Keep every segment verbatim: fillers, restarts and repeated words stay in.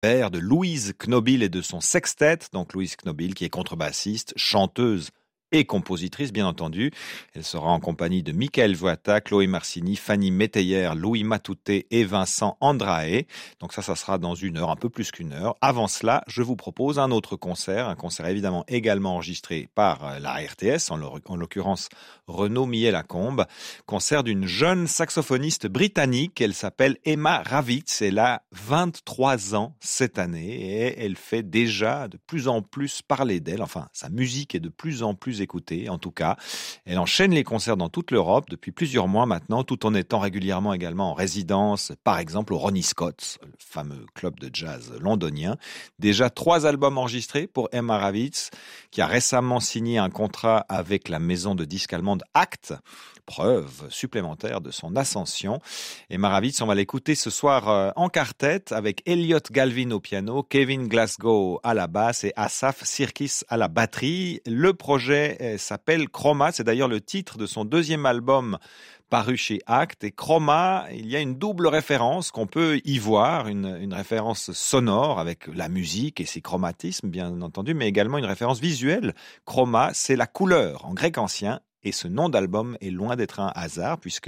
de Louise Knobil et de son sextet, donc Louise Knobil qui est contrebassiste, chanteuse et compositrice, bien entendu. Elle sera en compagnie de Michael Voata, Chloé Marcini, Fanny Métayer, Louis Matouté et Vincent Andrae. Donc ça, ça sera dans une heure, un peu plus qu'une heure. Avant cela, je vous propose un autre concert, un concert évidemment également enregistré par la R T S, en l'occurrence Renaud Millet-Lacombe, concert d'une jeune saxophoniste britannique. Elle s'appelle Emma Ravitz. Elle a vingt-trois ans cette année et elle fait déjà de plus en plus parler d'elle. Enfin, sa musique est de plus en plus écoutée, en tout cas. Elle enchaîne les concerts dans toute l'Europe depuis plusieurs mois maintenant, tout en étant régulièrement également en résidence, par exemple au Ronnie Scott's, le fameux club de jazz londonien. Déjà trois albums enregistrés pour Emma Ravitz, qui a récemment signé un contrat avec la maison de disques allemande Act, preuve supplémentaire de son ascension. Emma Ravitz, on va l'écouter ce soir en quartet avec Elliot Galvin au piano, Kevin Glasgow à la basse et Asaf Sirkis à la batterie. Le projet s'appelle Chroma, c'est d'ailleurs le titre de son deuxième album paru chez Act. Et Chroma, il y a une double référence qu'on peut y voir, une, une référence sonore avec la musique et ses chromatismes, bien entendu, mais également une référence visuelle. Chroma, c'est la couleur en grec ancien, et ce nom d'album est loin d'être un hasard, puisque,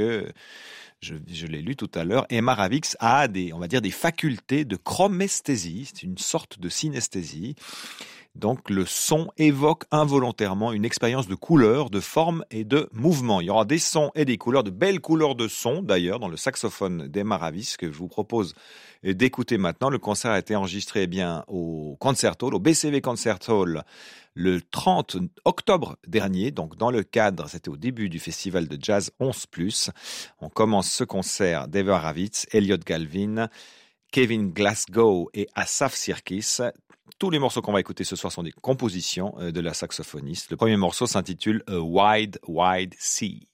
je, je l'ai lu tout à l'heure, Emma Ravitz a des, on va dire, des facultés de chromesthésie, c'est une sorte de synesthésie. Donc le son évoque involontairement une expérience de couleur, de forme et de mouvement. Il y aura des sons et des couleurs, de belles couleurs de son d'ailleurs dans le saxophone d'Emma Ravitz que je vous propose d'écouter maintenant. Le concert a été enregistré eh bien au Concert Hall, au B C V Concert Hall, le trente octobre dernier, donc dans le cadre, c'était au début du festival de jazz onze plus. On commence ce concert d'Emma Ravitz, Elliot Galvin, Kevin Glasgow et Asaf Sirkis. Tous les morceaux qu'on va écouter ce soir sont des compositions de la saxophoniste. Le premier morceau s'intitule A Wide, Wide Sea.